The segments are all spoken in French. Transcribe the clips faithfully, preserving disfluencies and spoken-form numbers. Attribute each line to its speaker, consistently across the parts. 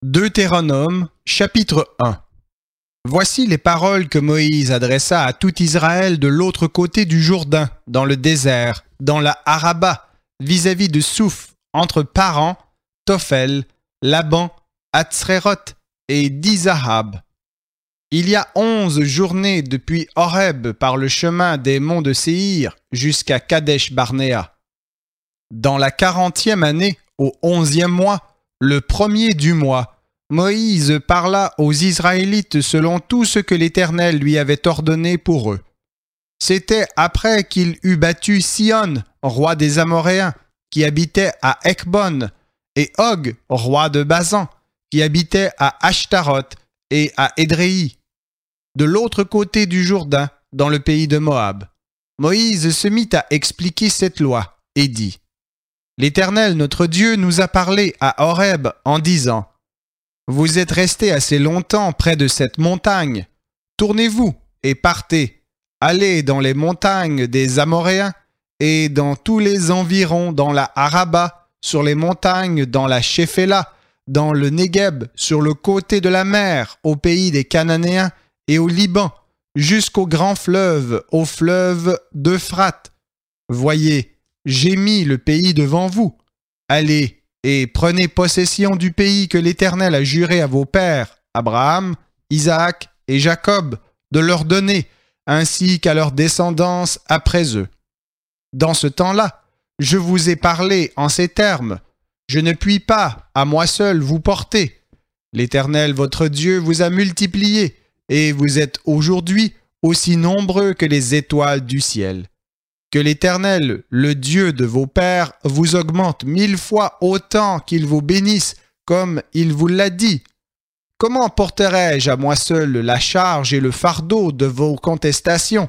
Speaker 1: Deutéronome, chapitre un. Voici les paroles que Moïse adressa à tout Israël de l'autre côté du Jourdain, dans le désert, dans la Araba, vis-à-vis de Souf, entre Paran, Tophel, Laban, Hatzréroth et Dizahab. Il y a onze journées depuis Horeb par le chemin des monts de Séhir jusqu'à Kadesh-Barnéa. Dans la quarantième année, au onzième mois, le premier du mois, Moïse parla aux Israélites selon tout ce que l'Éternel lui avait ordonné pour eux. C'était après qu'il eut battu Sihon, roi des Amoréens, qui habitait à Ekbon, et Og, roi de Basan, qui habitait à Ashtaroth et à Édréi, de l'autre côté du Jourdain, dans le pays de Moab. Moïse se mit à expliquer cette loi et dit : L'Éternel, notre Dieu, nous a parlé à Horeb en disant : Vous êtes restés assez longtemps près de cette montagne. Tournez-vous et partez. Allez dans les montagnes des Amoréens et dans tous les environs, dans la Araba, sur les montagnes, dans la Shéphéla, dans le Négueb, sur le côté de la mer, au pays des Cananéens et au Liban, jusqu'au grand fleuve, au fleuve d'Euphrate. Voyez, j'ai mis le pays devant vous. Allez et prenez possession du pays que l'Éternel a juré à vos pères, Abraham, Isaac et Jacob, de leur donner, ainsi qu'à leur descendance après eux. Dans ce temps-là, je vous ai parlé en ces termes. Je ne puis pas, à moi seul, vous porter. L'Éternel, votre Dieu, vous a multiplié, et vous êtes aujourd'hui aussi nombreux que les étoiles du ciel. Que l'Éternel, le Dieu de vos pères, vous augmente mille fois autant qu'il vous bénisse, comme il vous l'a dit. Comment porterai-je à moi seul la charge et le fardeau de vos contestations?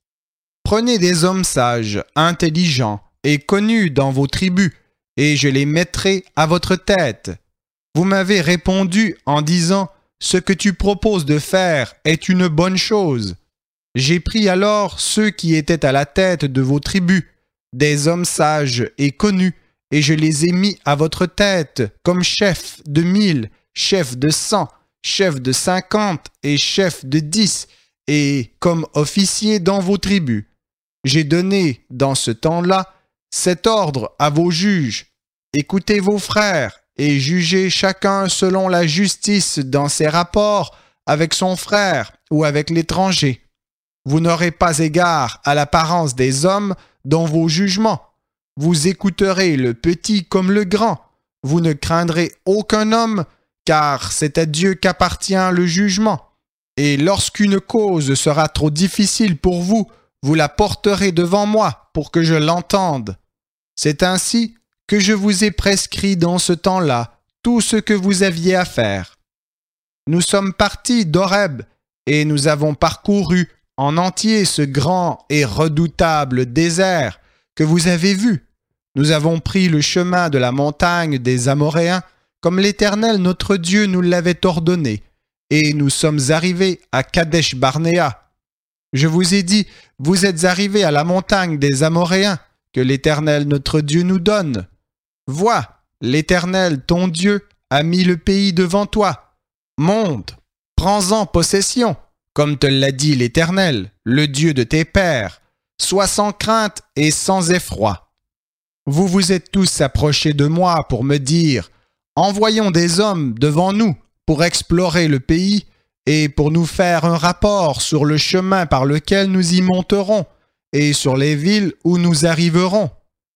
Speaker 1: Prenez des hommes sages, intelligents et connus dans vos tribus, et je les mettrai à votre tête. Vous m'avez répondu en disant : Ce que tu proposes de faire est une bonne chose. J'ai pris alors ceux qui étaient à la tête de vos tribus, des hommes sages et connus, et je les ai mis à votre tête comme chefs de mille, chefs de cent, chefs de cinquante et chefs de dix, et comme officiers dans vos tribus. J'ai donné, dans ce temps-là, cet ordre à vos juges. Écoutez vos frères et jugez chacun selon la justice dans ses rapports avec son frère ou avec l'étranger. Vous n'aurez pas égard à l'apparence des hommes dans vos jugements. Vous écouterez le petit comme le grand. Vous ne craindrez aucun homme, car c'est à Dieu qu'appartient le jugement. Et lorsqu'une cause sera trop difficile pour vous, vous la porterez devant moi pour que je l'entende. C'est ainsi que je vous ai prescrit dans ce temps-là tout ce que vous aviez à faire. Nous sommes partis d'Horeb et nous avons parcouru en entier ce grand et redoutable désert que vous avez vu. Nous avons pris le chemin de la montagne des Amoréens, comme l'Éternel notre Dieu nous l'avait ordonné, et nous sommes arrivés à Kadesh-Barnéa. Je vous ai dit, vous êtes arrivés à la montagne des Amoréens, que l'Éternel notre Dieu nous donne. Vois, l'Éternel ton Dieu a mis le pays devant toi. Monte, prends-en possession. Comme te l'a dit l'Éternel, le Dieu de tes pères, sois sans crainte et sans effroi. Vous vous êtes tous approchés de moi pour me dire : Envoyons des hommes devant nous pour explorer le pays et pour nous faire un rapport sur le chemin par lequel nous y monterons et sur les villes où nous arriverons.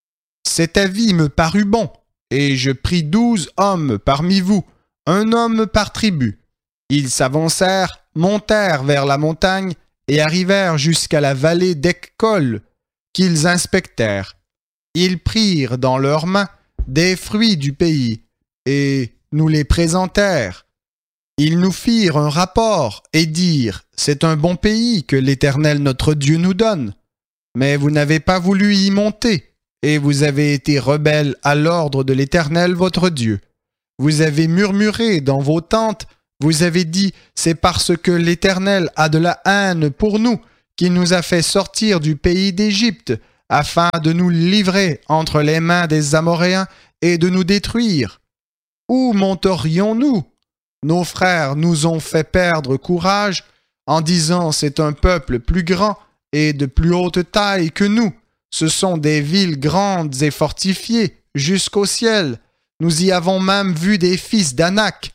Speaker 1: Cet avis me parut bon, et je pris douze hommes parmi vous, un homme par tribu. Ils s'avancèrent, montèrent vers la montagne et arrivèrent jusqu'à la vallée d'Eckcol, qu'ils inspectèrent. Ils prirent dans leurs mains des fruits du pays et nous les présentèrent. Ils nous firent un rapport et dirent : C'est un bon pays que l'Éternel notre Dieu nous donne. Mais vous n'avez pas voulu y monter et vous avez été rebelles à l'ordre de l'Éternel votre Dieu. Vous avez murmuré dans vos tentes. Vous avez dit : c'est parce que l'Éternel a de la haine pour nous qu'il nous a fait sortir du pays d'Égypte, afin de nous livrer entre les mains des Amoréens et de nous détruire. Où monterions-nous ? nos frères nous ont fait perdre courage en disant c'est un peuple plus grand et de plus haute taille que nous. Ce sont des villes grandes et fortifiées jusqu'au ciel. Nous y avons même vu des fils d'Anak.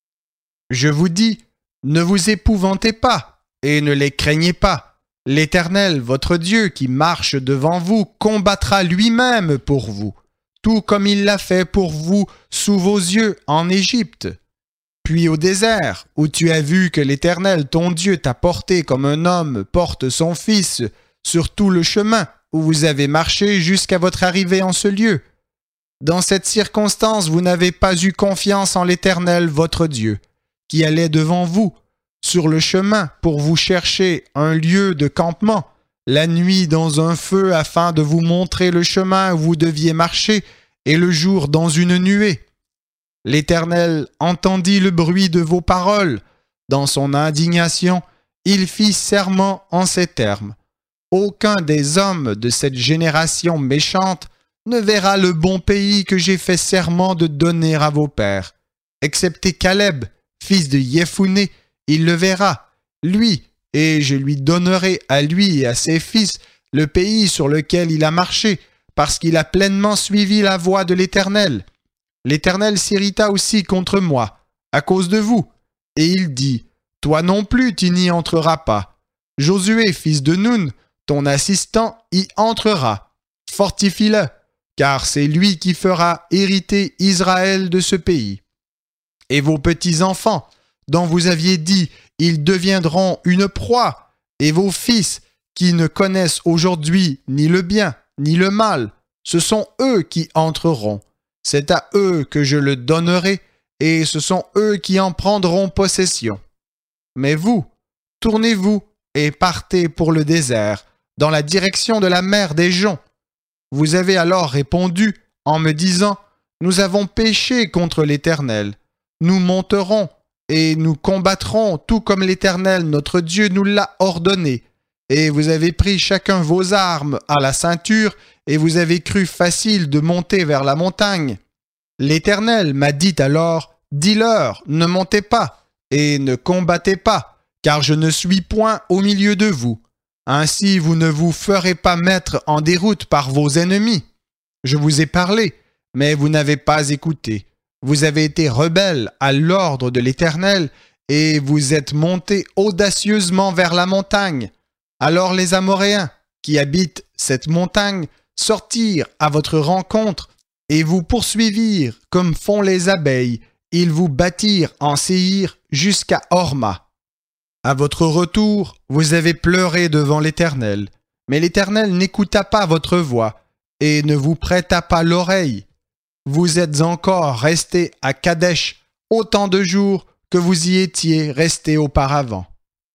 Speaker 1: Je vous dis, ne vous épouvantez pas et ne les craignez pas. L'Éternel, votre Dieu, qui marche devant vous, combattra lui-même pour vous, tout comme il l'a fait pour vous sous vos yeux en Égypte. Puis au désert, où tu as vu que l'Éternel, ton Dieu, t'a porté comme un homme porte son fils sur tout le chemin où vous avez marché jusqu'à votre arrivée en ce lieu. Dans cette circonstance, vous n'avez pas eu confiance en l'Éternel, votre Dieu, qui allait devant vous sur le chemin pour vous chercher un lieu de campement, la nuit dans un feu afin de vous montrer le chemin où vous deviez marcher, et le jour dans une nuée. L'Éternel entendit le bruit de vos paroles. Dans son indignation, il fit serment en ces termes. Aucun des hommes de cette génération méchante ne verra le bon pays que j'ai fait serment de donner à vos pères. Excepté Caleb, fils de Yéphuné, il le verra, lui, et je lui donnerai à lui et à ses fils le pays sur lequel il a marché, parce qu'il a pleinement suivi la voie de l'Éternel. L'Éternel s'irrita aussi contre moi, à cause de vous, et il dit, « Toi non plus tu n'y entreras pas. Josué, fils de Nun, ton assistant, y entrera. Fortifie-le, car c'est lui qui fera hériter Israël de ce pays. Et vos petits-enfants, dont vous aviez dit, ils deviendront une proie, et vos fils, qui ne connaissent aujourd'hui ni le bien, ni le mal, ce sont eux qui entreront. C'est à eux que je le donnerai, et ce sont eux qui en prendront possession. Mais vous, tournez-vous et partez pour le désert, dans la direction de la mer des Joncs. Vous avez alors répondu en me disant, « Nous avons péché contre l'Éternel. Nous monterons et nous combattrons tout comme l'Éternel notre Dieu nous l'a ordonné. Et vous avez pris chacun vos armes à la ceinture et vous avez cru facile de monter vers la montagne. L'Éternel m'a dit alors, « Dis-leur, ne montez pas et ne combattez pas, car je ne suis point au milieu de vous. Ainsi vous ne vous ferez pas mettre en déroute par vos ennemis. Je vous ai parlé, mais vous n'avez pas écouté. Vous avez été rebelles à l'ordre de l'Éternel et vous êtes montés audacieusement vers la montagne. Alors les Amoréens qui habitent cette montagne sortirent à votre rencontre et vous poursuivirent comme font les abeilles. Ils vous battirent en Séhir jusqu'à Horma. À votre retour, vous avez pleuré devant l'Éternel, mais l'Éternel n'écouta pas votre voix et ne vous prêta pas l'oreille. Vous êtes encore restés à Kadesh autant de jours que vous y étiez restés auparavant.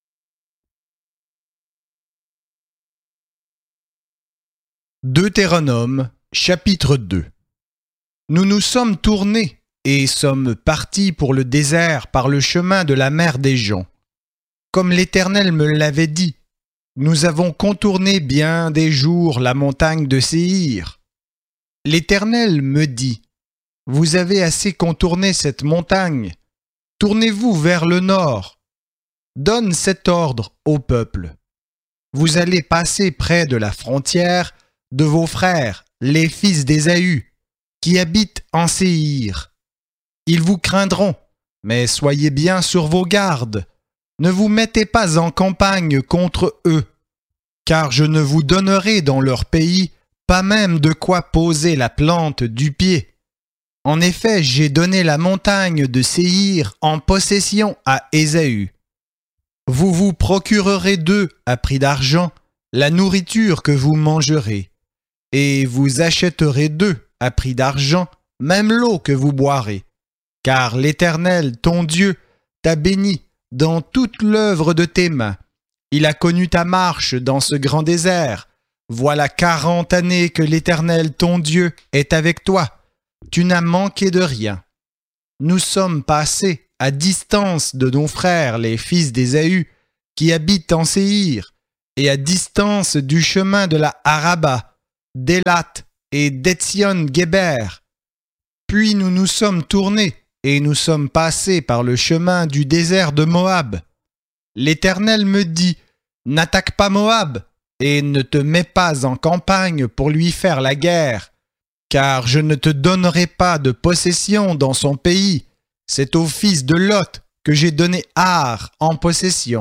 Speaker 1: Deutéronome, chapitre deux. Nous nous sommes tournés et sommes partis pour le désert par le chemin de la mer des Joncs. Comme l'Éternel me l'avait dit, nous avons contourné bien des jours la montagne de Séhir. L'Éternel me dit, « Vous avez assez contourné cette montagne. Tournez-vous vers le nord. Donne cet ordre au peuple. Vous allez passer près de la frontière de vos frères, les fils d'Ésaü, qui habitent en Séhir. Ils vous craindront, mais soyez bien sur vos gardes. Ne vous mettez pas en campagne contre eux, car je ne vous donnerai dans leur pays pas même de quoi poser la plante du pied. En effet, j'ai donné la montagne de Séhir en possession à Ésaü. Vous vous procurerez d'eux, à prix d'argent, la nourriture que vous mangerez, et vous achèterez d'eux, à prix d'argent, même l'eau que vous boirez. Car l'Éternel, ton Dieu, t'a béni dans toute l'œuvre de tes mains. Il a connu ta marche dans ce grand désert. Voilà quarante années que l'Éternel, ton Dieu, est avec toi. Tu n'as manqué de rien. Nous sommes passés à distance de nos frères, les fils d'Ésaü, qui habitent en Séhir, et à distance du chemin de la Araba, d'Élat et d'Etzion-Guéber. Puis nous nous sommes tournés et nous sommes passés par le chemin du désert de Moab. L'Éternel me dit, n'attaque pas Moab, et ne te mets pas en campagne pour lui faire la guerre, car je ne te donnerai pas de possession dans son pays. C'est au fils de Lot que j'ai donné Ar en possession.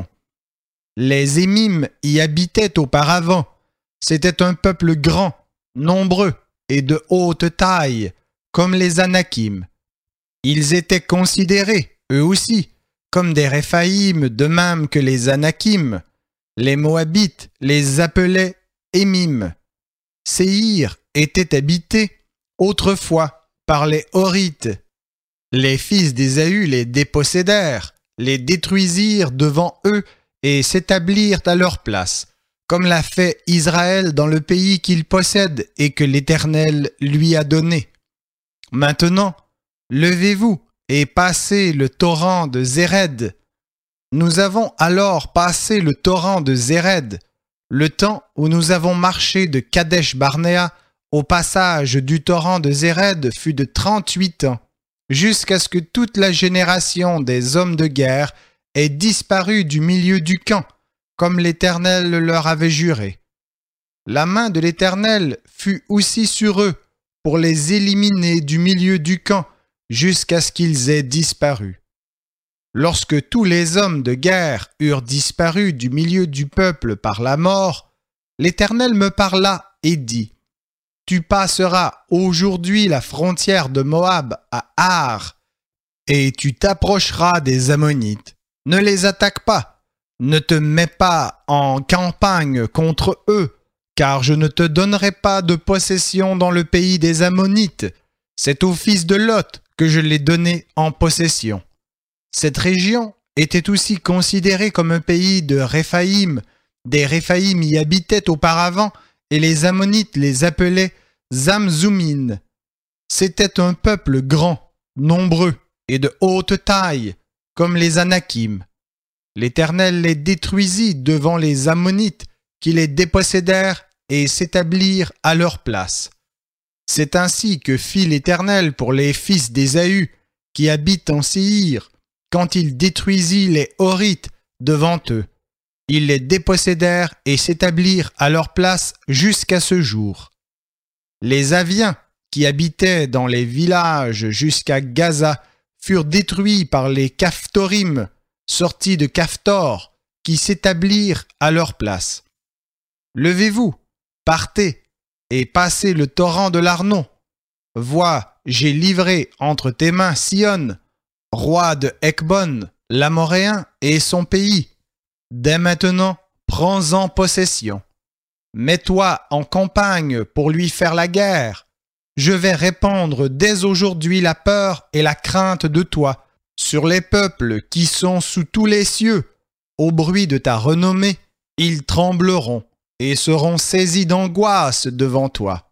Speaker 1: Les Émim y habitaient auparavant. C'était un peuple grand, nombreux et de haute taille, comme les Anakim. Ils étaient considérés, eux aussi, comme des Réphaïm, de même que les Anakim. Les Moabites les appelaient Émim. Séhir était habité autrefois par les Horites. Les fils d'Ésaü les dépossédèrent, les détruisirent devant eux et s'établirent à leur place, comme l'a fait Israël dans le pays qu'il possède et que l'Éternel lui a donné. Maintenant, levez-vous et passez le torrent de Zéred. Nous avons alors passé le torrent de Zéred, le temps où nous avons marché de Kadesh-Barnéa au passage du torrent de Zéred fut de trente-huit ans, jusqu'à ce que toute la génération des hommes de guerre ait disparu du milieu du camp, comme l'Éternel leur avait juré. La main de l'Éternel fut aussi sur eux, pour les éliminer du milieu du camp, jusqu'à ce qu'ils aient disparu. Lorsque tous les hommes de guerre eurent disparu du milieu du peuple par la mort, l'Éternel me parla et dit, « Tu passeras aujourd'hui la frontière de Moab à Ar, et tu t'approcheras des Ammonites. Ne les attaque pas, ne te mets pas en campagne contre eux, car je ne te donnerai pas de possession dans le pays des Ammonites. C'est au fils de Lot que je l'ai donné en possession. » Cette région était aussi considérée comme un pays de Réphaïm. Des Réphaïm y habitaient auparavant et les Ammonites les appelaient Zamzoumin. C'était un peuple grand, nombreux et de haute taille, comme les Anakim. L'Éternel les détruisit devant les Ammonites qui les dépossédèrent et s'établirent à leur place. C'est ainsi que fit l'Éternel pour les fils d'Ésaü qui habitent en Séhir, quand il détruisit les Horites devant eux. Ils les dépossédèrent et s'établirent à leur place jusqu'à ce jour. Les Aviens, qui habitaient dans les villages jusqu'à Gaza, furent détruits par les Caphtorim, sortis de Caphtor, qui s'établirent à leur place. Levez-vous, partez, et passez le torrent de l'Arnon. Vois, j'ai livré entre tes mains Sihon, roi de Hecbon, l'Amoréen et son pays. Dès maintenant, prends-en possession. Mets-toi en campagne pour lui faire la guerre. Je vais répandre dès aujourd'hui la peur et la crainte de toi sur les peuples qui sont sous tous les cieux. Au bruit de ta renommée, ils trembleront et seront saisis d'angoisse devant toi.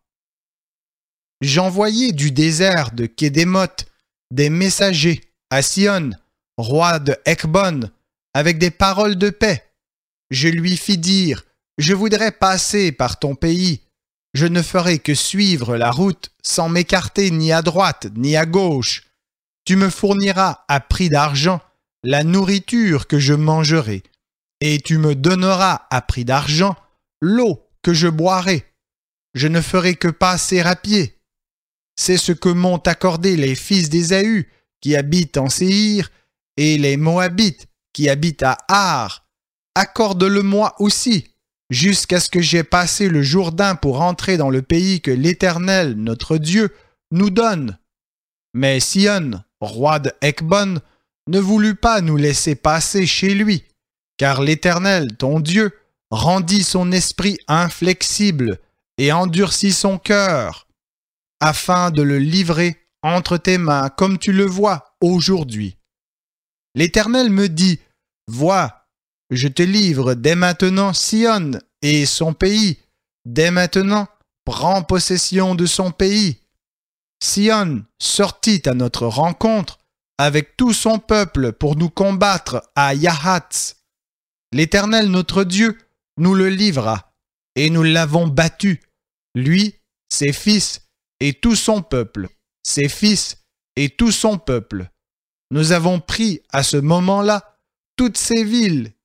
Speaker 1: J'envoyai du désert de Kédémoth des messagers à Sihon, roi de Hecbon, avec des paroles de paix. Je lui fis dire, « Je voudrais passer par ton pays. Je ne ferai que suivre la route sans m'écarter ni à droite ni à gauche. Tu me fourniras à prix d'argent la nourriture que je mangerai, et tu me donneras à prix d'argent l'eau que je boirai. Je ne ferai que passer à pied. » C'est ce que m'ont accordé les fils d'Ésaü qui habitent en Séhir et les Moabites qui habitent à Ar. Accorde-le-moi aussi, jusqu'à ce que j'aie passé le Jourdain pour entrer dans le pays que l'Éternel, notre Dieu, nous donne. Mais Sihon, roi de Hecbon, ne voulut pas nous laisser passer chez lui, car l'Éternel, ton Dieu, rendit son esprit inflexible et endurcit son cœur, afin de le livrer entre tes mains comme tu le vois aujourd'hui. L'Éternel me dit, « Vois, je te livre dès maintenant Sihon et son pays. Dès maintenant, prends possession de son pays. » Sihon sortit à notre rencontre avec tout son peuple pour nous combattre à Yahatz. L'Éternel notre Dieu nous le livra, et nous l'avons battu, lui, ses fils et tout son peuple, ses fils et tout son peuple. Nous avons pris à ce moment-là toutes ces villes